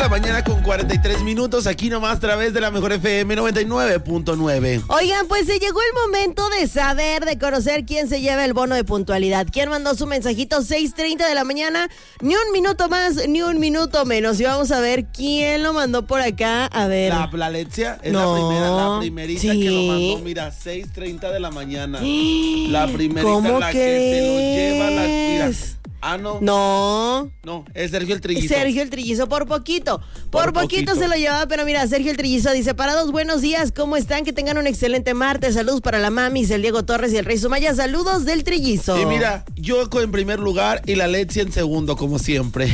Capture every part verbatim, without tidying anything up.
la mañana con cuarenta y tres minutos, aquí nomás a través de la Mejor F M noventa y nueve punto nueve. Oigan, pues se llegó el momento de saber, de conocer quién se lleva el bono de puntualidad. ¿Quién mandó su mensajito? seis treinta de la mañana, ni un minuto más, ni un minuto menos. Y vamos a ver quién lo mandó por acá. A ver. La Plaletzia es no, la primera, la primerita sí. que lo mandó, mira, seis treinta de la mañana. La primerita, ¿Cómo la que, que se lo lleva, la, mira. es? Ah, no. No. No, es Sergio el Trillizo. Sergio el Trillizo, por poquito. Por, Por poquito, poquito se lo llevaba, pero mira, Sergio el Trillizo dice: parados, buenos días, ¿cómo están? Que tengan un excelente martes. Saludos para la Mamis, el Diego Torres y el Rey Sumaya. Saludos del Trillizo. Y mira, yo en primer lugar y la Lexi en segundo, como siempre.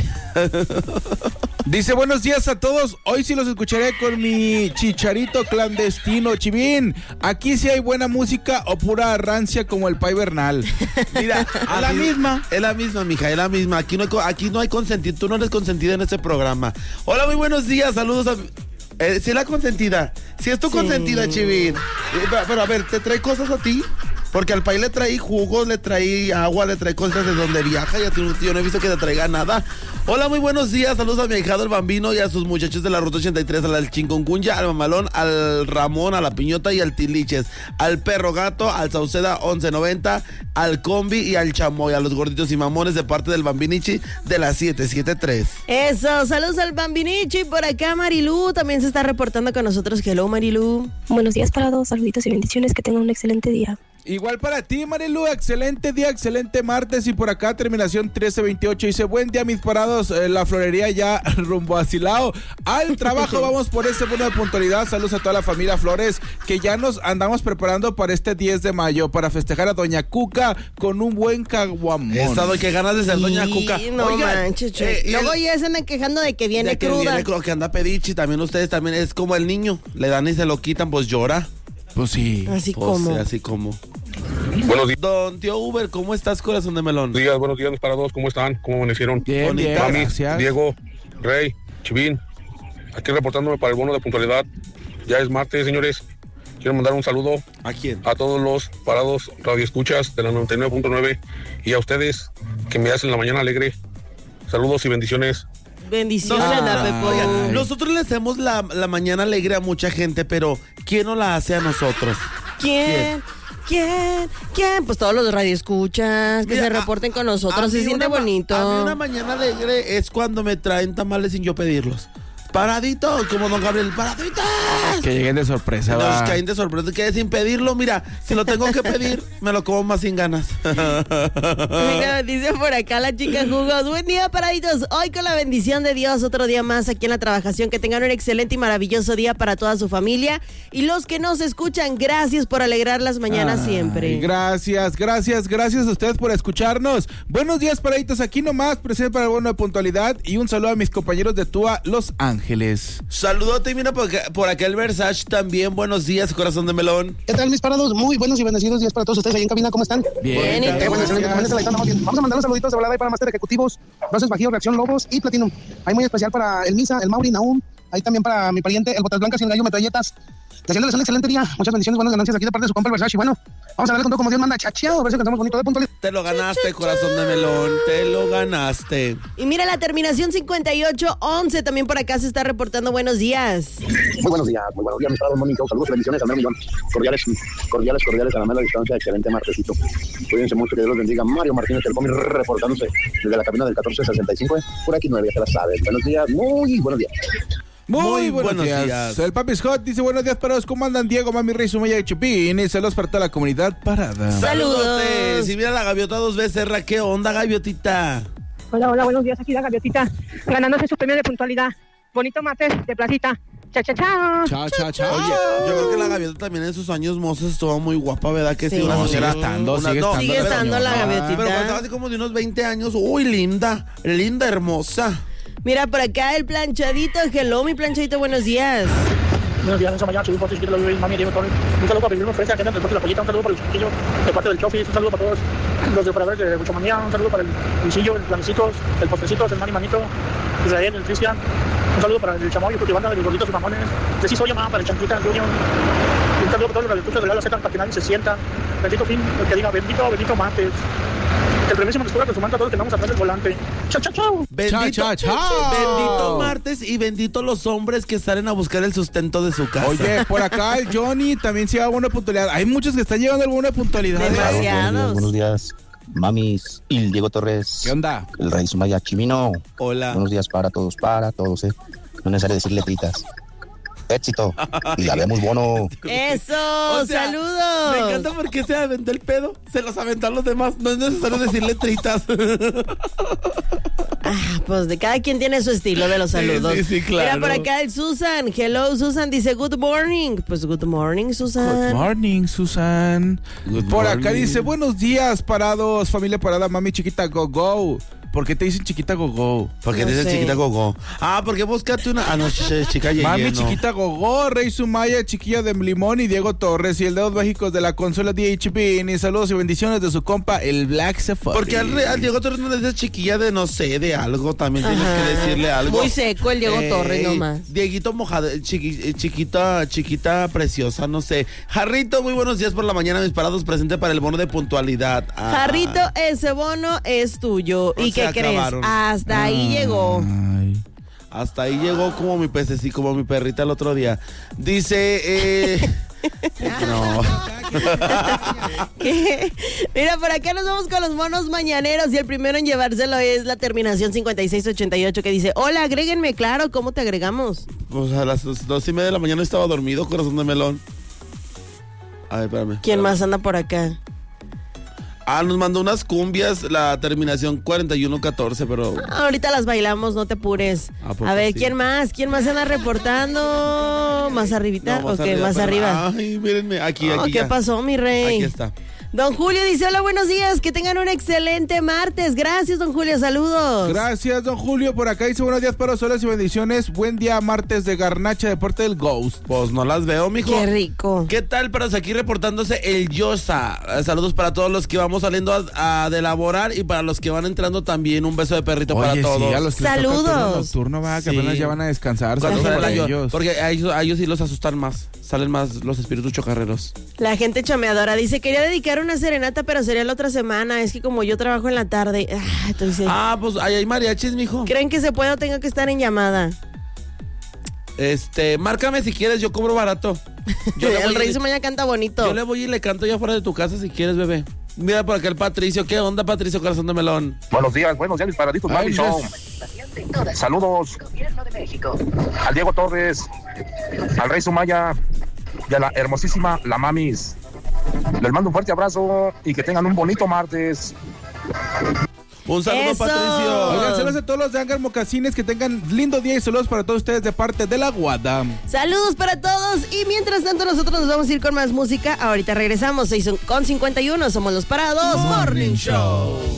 Dice: buenos días a todos. Hoy sí los escucharé con mi chicharito clandestino, Chivín. Aquí sí hay buena música o pura rancia como el Pai Bernal. Mira, es la misma. Es la misma, mija, es la misma. Aquí no hay, aquí no hay consentido. Tú no eres consentida en este programa. Hola, muy buenos días. Saludos a... Eh, si es la consentida. Si es tu sí. consentida, Chivín. Eh, pero, pero a ver, ¿te trae cosas a ti? Porque al país le trae jugos, le trae agua, le trae cosas de donde viaja. Y a ti yo no he visto que te traiga nada. Hola, muy buenos días. Saludos a mi ahijado el Bambino y a sus muchachos de la Ruta ochenta y tres, al Chingoncunya, al Mamalón, al Ramón, a la Piñota y al Tiliches, al Perro Gato, al Sauceda once noventa, al Combi y al Chamoy, a los gorditos y mamones de parte del Bambinichi de la siete siete tres. Eso, saludos al Bambinichi. Por acá Marilú también se está reportando con nosotros. Hello, Marilú. Buenos días para todos, saluditos y bendiciones, que tengan un excelente día. Igual para ti, Marilu, excelente día, excelente martes. Y por acá, terminación trece veintiocho, dice: buen día, mis parados, eh, la florería ya rumbo a Silao. Al trabajo, vamos por ese bono de puntualidad. Saludos a toda la familia Flores, que ya nos andamos preparando para este diez de mayo, para festejar a Doña Cuca con un buen caguamón. He estado, qué ganas de ser Doña Cuca. No Oigan, manches, eh, luego el, ya se andan quejando de que viene de que cruda. Viene cruda, que anda pedichi, también ustedes también es como el niño, le dan y se lo quitan, pues llora. Pues sí. Así Pues como. sí, así como. Buenos días. Don Tío Uber, ¿cómo estás, corazón de melón? Buenos días, buenos días, mis parados, ¿cómo están? ¿Cómo amanecieron? Bien, bien, Mami, gracias. Diego, Rey, Chivín, aquí reportándome para el bono de puntualidad. Ya es martes, señores. Quiero mandar un saludo ¿A quién? a todos los parados radioescuchas de la noventa y nueve punto nueve y a ustedes que me hacen la mañana alegre. Saludos y bendiciones. Bendiciones, No, la no, Pepo. oigan, nosotros le hacemos la, la mañana alegre a mucha gente, pero ¿quién no la hace a nosotros? ¿Quién? ¿Quién? ¿Quién? Pues todos los radioescuchas que Mira, se reporten a- con a nosotros. mí Se siente una ma- bonito. A mí una mañana alegre es cuando me traen tamales sin yo pedirlos. Paraditos, como don Gabriel, paraditos. Que lleguen de sorpresa, Nos va. caen de sorpresa, que sin pedirlo, mira, si lo tengo que pedir, me lo como más sin ganas. Mira, dice por acá la chica Jugos: buen día, paraditos. Hoy con la bendición de Dios, otro día más aquí en la trabajación. Que tengan un excelente y maravilloso día para toda su familia. Y los que nos escuchan, gracias por alegrar las mañanas Ay, siempre. Gracias, gracias, gracias a ustedes por escucharnos. Buenos días, paraditos, aquí nomás, presente para el bono de puntualidad. Y un saludo a mis compañeros de T U A Los Ángeles. Saludote y mira por acá, por acá el Versace también. Buenos días, corazón de melón. ¿Qué tal, mis parados? Muy buenos y bendecidos días para todos ustedes ahí en cabina. ¿Cómo están? Bien, ¿y tú? Eh, bueno, excelente, excelente, ahí estamos bien. Vamos a mandar un saludito de volada ahí para Master Ejecutivos, Roses Bajío, Reacción Lobos y Platinum. Ahí muy especial para el Misa, el Mauri, Naum. Ahí también para mi pariente, el Botas Blancas y el Gallo Metralletas. Deseándoles un excelente día. Muchas bendiciones, buenas ganancias aquí de parte de su compa el Versace. Bueno, vamos a darle con todo como Dios manda, chacheado. A ver si cantamos bonito de puntualidad. Te lo ganaste, corazón de melón, te lo ganaste. Y mira la terminación cincuenta y ocho once. También por acá se está reportando. Buenos días. Muy buenos días, muy buenos días, mis parados, Mónica. Saludos y bendiciones al millón. Cordiales, cordiales, cordiales a la mera distancia. Excelente martesito. Cuídense mucho, que Dios los bendiga. Mario Martínez, el cómic, reportándose desde la cabina del catorce sesenta y cinco. Por aquí nueve, ya te la sabes. Buenos días, muy buenos días. Muy, Muy buenos, buenos días. días. El Papi Scott dice: buenos días, parados. ¿Cómo andan, Diego, Mami, Rey, Sumaya y Chupín? Y saludos para toda la comunidad parada. Saludote. Si mira la gaviota dos veces, Ra, ¿qué onda, gaviotita? Hola, hola, buenos días, aquí la gaviotita, ganándose su premio de puntualidad. Bonito martes de placita. Cha, cha, cha. Chao, chao, chao. Oye, yo creo que la gaviota también en sus años mozos estuvo muy guapa, ¿verdad? Que sí, Sí. una No, señora. sigue estando, una- sigue no, estando. Sigue pero- estando la señora. gaviotita. Pero cuando estaba así como de unos veinte años, uy, linda, linda, hermosa. Mira por acá el planchadito. Hello, mi planchadito, buenos días. Buenos días, mañana, Chico, chiquito, mami, Diego Torres. Un saludo para Vivirme Fresa, que anda en el transporte de la pollita. Un saludo para el chiquillo de parte del Chofis. Un saludo para todos los operadores de Buchomanía. Un saludo para el Luisillo, el Planecitos, el Postecitos, el Mani Manito, Israel, el Cristian. Un saludo para el Chamoy, el banda de los gorditos y mamones. De sí soy llamada para el Chanquita, el Junior. Y un saludo para todos los radioescuchas de la Z para que nadie se sienta. Bendito fin, el que diga bendito, bendito martes. el premio que estuvo que su manta todos tengamos atrás del volante. Chao, chao, chao. Bendito, Chao, chao, chao. bendito martes y bendito los hombres que salen a buscar el sustento de su casa. Oye, por acá el Johnny también se lleva buena puntualidad. Hay muchos que están llevando alguna puntualidad. Demasiados. Buenos días, mamis. Y el Diego Torres. ¿Qué onda? El Rey Sumaya Chimino. Hola. Buenos días para todos, para todos, ¿eh? No es necesario decir letritas. Éxito. Y la vemos, bono. Eso, O sea, saludos. Me encanta porque se aventó el pedo, se los aventó a los demás. No es necesario decir letritas. Ah, pues de cada quien tiene su estilo de los Sí, saludos. sí, sí, claro. Mira por acá el Susan. Hello, Susan dice good morning. Pues good morning, Susan. Good morning, Susan. Good Por acá morning. dice, buenos días, parados, familia parada, mami chiquita, go, go. ¿Por qué te dicen chiquita, go, go? Porque No dice sé. chiquita gogo. Ah, porque búscate una. Ah, no, ch- chica Yeye, Mami no. chiquita, go, go. Rey Sumaya, chiquilla de Limón y Diego Torres y el Dedos Mágicos de la consola D H P. Y saludos y bendiciones de su compa, el Black Safari. Porque al, re- al Diego Torres no le dices chiquilla de no sé, de algo. También tienes Ajá. que decirle algo. Muy seco el Diego Torres nomás. Dieguito mojado, chiqui- eh, chiquita, chiquita preciosa, no sé. Jarrito, muy buenos días por la mañana, mis parados, presente para el bono de puntualidad. Ah. Jarrito, ese bono es tuyo. No ¿Y se qué crees? acabaron. Hasta ahí llegó. Ay. Hasta ahí llegó como mi pececito, como mi perrita el otro día. Dice, eh... no. ¿Qué? Mira, por acá nos vamos con los monos mañaneros y el primero en llevárselo es la terminación cincuenta y seis ochenta y ocho que dice, hola, agréguenme, claro, ¿cómo te agregamos? Pues a las dos, dos y media de la mañana estaba dormido, corazón de melón. A ver, espérame. ¿Quién espérame. más anda por acá? Ah, nos mandó unas cumbias, la terminación cuarenta y uno catorce, pero... Ah, ahorita las bailamos, no te apures. ¿A poco A ver, sí? ¿quién más? ¿Quién más se anda reportando? ¿Más arribita? No, ¿O qué? ¿Más pero- arriba? Ay, mírenme, aquí, Oh, aquí ¿qué ya. pasó, mi rey? Aquí está. Don Julio dice, hola, buenos días, que tengan un excelente martes. Gracias, don Julio, saludos. Gracias, don Julio. Por acá dice buenos días para soles y bendiciones. Buen día, martes de garnacha de parte del Ghost. Pues no las veo, mijo. Qué rico. ¿Qué tal? Pero aquí reportándose el Yosa. Eh, Saludos para todos los que vamos saliendo a, a de laborar y para los que van entrando también un beso de perrito para Oye, todos. sí, a los que les toca Saludos. turno nocturno, va, que Sí. apenas ya van a descansar. Cuando Saludos sale para la yo- ellos. porque a ellos, a ellos sí los asustan más. Salen más los espíritus chocarreros. La gente chameadora dice, quería dedicar una serenata, pero sería la otra semana. Es que como yo trabajo en la tarde, ah, entonces... Ah, pues ahí hay mariachis, mijo. ¿Creen que se puede o tengo que estar en llamada? Este, márcame si quieres, yo cobro barato. Yo le El voy Rey y- Sumaya canta bonito. Yo le voy y le canto ya fuera de tu casa si quieres, bebé. Mira por acá el Patricio. ¿Qué onda, Patricio, corazón de melón? Buenos días, buenos días, mis paraditos, Ay, Mami Show. Saludos al Diego Torres, al Rey Sumaya y a la hermosísima La Mamis. Les mando un fuerte abrazo y que tengan un bonito martes. Un saludo, ¡Eso! Patricio. Oigan, saludos a todos los de Hangar Mocasines, que tengan lindo día y saludos para todos ustedes de parte de la Guadam. Saludos para todos y mientras tanto nosotros nos vamos a ir con más música. Ahorita regresamos, seis con cincuenta y uno, somos los Parados Morning Show.